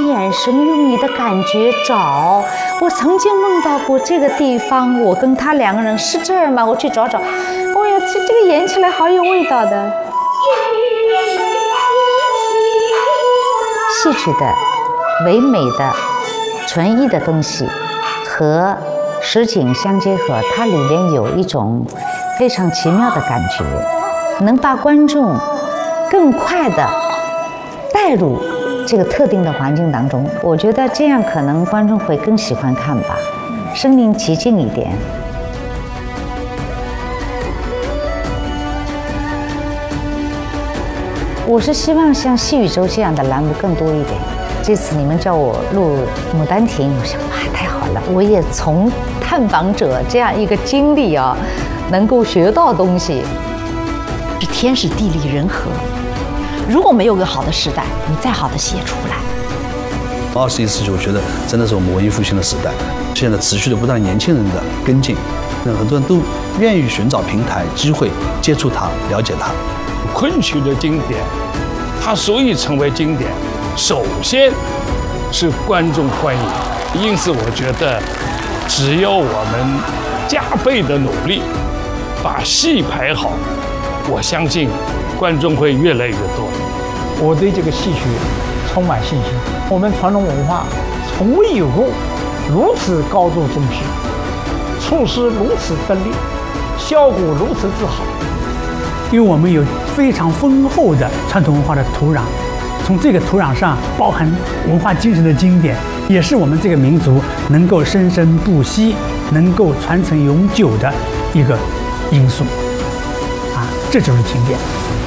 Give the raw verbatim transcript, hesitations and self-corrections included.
眼神，用你的感觉找。我曾经梦到过这个地方，我跟他两个人是这儿吗？我去找找。哎呀，这这个演起来好有味道的。戏曲的唯美的纯艺的东西和实景相结合，它里面有一种非常奇妙的感觉，能把观众更快的带入这个特定的环境当中。我觉得这样可能观众会更喜欢看吧，身临其境一点。我是希望像戏宇宙这样的栏目更多一点。这次你们叫我录《牡丹亭》，我想哇，太好了！我也从探访者这样一个经历啊，能够学到东西。 是天时地利人和，如果没有个好的时代，你再好的写出来。 二十一世纪，我觉得真的是我们文艺复兴的时代，现在持续的不断年轻人的跟进，那很多人都愿意寻找平台、机会接触它、了解它。 昆曲的经典，它所以成为经典，首先是观众欢迎。因此，我觉得只要我们加倍的努力，把戏排好，我相信观众会越来越多。 我对这个戏曲充满信心。我们传统文化从未有过如此高度重视，处事如此得力，效果如此之好。因为我们有非常丰厚的传统文化的土壤，从这个土壤上包含文化精神的经典，也是我们这个民族能够生生不息、能够传承永久的一个因素。啊，这就是经典。